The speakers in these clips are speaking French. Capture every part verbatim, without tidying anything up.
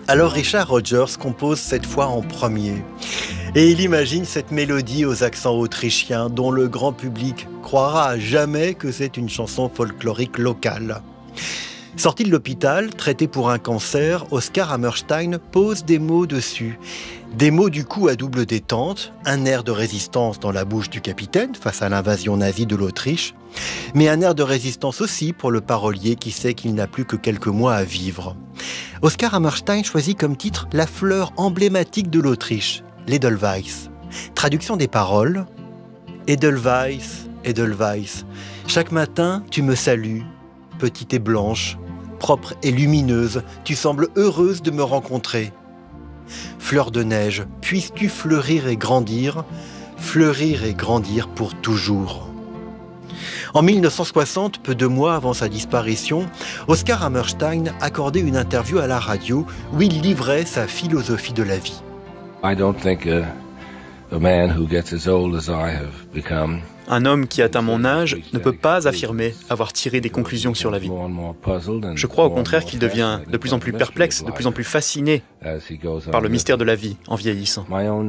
Alors Richard Rodgers compose cette fois en premier. Et il imagine cette mélodie aux accents autrichiens dont le grand public croira jamais que c'est une chanson folklorique locale. Sorti de l'hôpital, traité pour un cancer, Oscar Hammerstein pose des mots dessus. Des mots du coup à double détente, un air de résistance dans la bouche du capitaine face à l'invasion nazie de l'Autriche, mais un air de résistance aussi pour le parolier qui sait qu'il n'a plus que quelques mois à vivre. Oscar Hammerstein choisit comme titre la fleur emblématique de l'Autriche, l'Edelweiss. Traduction des paroles: Edelweiss, Edelweiss. Chaque matin, tu me salues, petite et blanche, propre et lumineuse, tu sembles heureuse de me rencontrer. Fleur de neige, puisses-tu fleurir et grandir, fleurir et grandir pour toujours. En mille neuf cent soixante, peu de mois avant sa disparition, Oscar Hammerstein accordait une interview à la radio où il livrait sa philosophie de la vie. I don't think a, a man who gets as old as I have become. Un homme qui atteint mon âge ne peut pas affirmer avoir tiré des conclusions sur la vie. Je crois au contraire qu'il devient de plus en plus perplexe, de plus en plus fasciné par le mystère de la vie en vieillissant.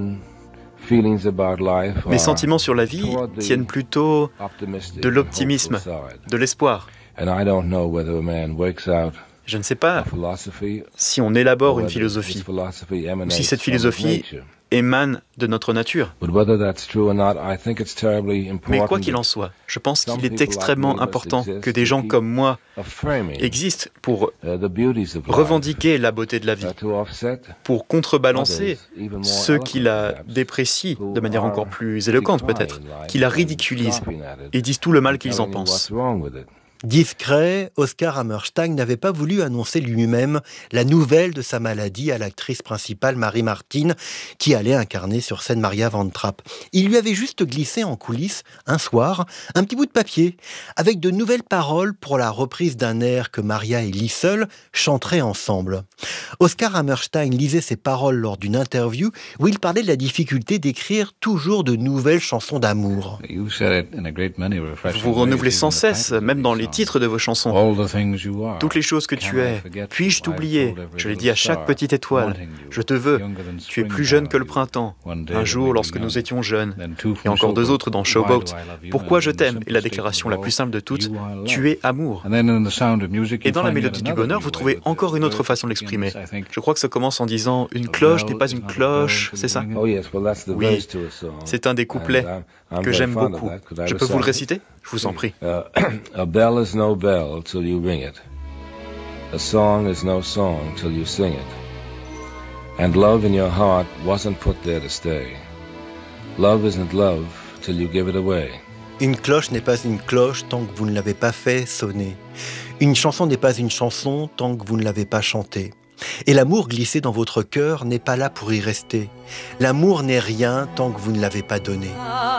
Mes sentiments sur la vie tiennent plutôt de l'optimisme, de l'espoir. Je ne sais pas si on élabore une philosophie ou si cette philosophie émane de notre nature. Mais quoi qu'il en soit, je pense qu'il est extrêmement important que des gens comme moi existent pour revendiquer la beauté de la vie, pour contrebalancer ceux qui la déprécient de manière encore plus éloquente peut-être, qui la ridiculisent et disent tout le mal qu'ils en pensent. Discret, Oscar Hammerstein n'avait pas voulu annoncer lui-même la nouvelle de sa maladie à l'actrice principale Marie Martin, qui allait incarner sur scène Maria Van Trapp. Il lui avait juste glissé en coulisses, un soir, un petit bout de papier, avec de nouvelles paroles pour la reprise d'un air que Maria et Liesl chanteraient ensemble. Oscar Hammerstein lisait ces paroles lors d'une interview où il parlait de la difficulté d'écrire toujours de nouvelles chansons d'amour. Vous renouvelez sans cesse, même dans les titres de vos chansons. Toutes les choses que tu es. Puis-je t'oublier? Je l'ai dit à chaque petite étoile. Je te veux. Tu es plus jeune que le printemps. Un jour, lorsque nous étions jeunes. Et encore deux autres dans Showboat. Pourquoi je t'aime? Et la déclaration la plus simple de toutes, tu es amour. Et dans la mélodie du bonheur, vous trouvez encore une autre façon de l'exprimer. Je crois que ça commence en disant une cloche n'est pas une cloche, c'est ça? Oui, c'est un des couplets que j'aime beaucoup. Je peux vous le réciter? Je vous en prie. A bell is no bell till you ring it. A song is no song till you sing it. And love in your heart wasn't put there to stay. Love isn't love till you give it away. Une cloche n'est pas une cloche tant que vous ne l'avez pas fait sonner. Une chanson n'est pas une chanson tant que vous ne l'avez pas chantée. Et l'amour glissé dans votre cœur n'est pas là pour y rester. L'amour n'est rien tant que vous ne l'avez pas donné.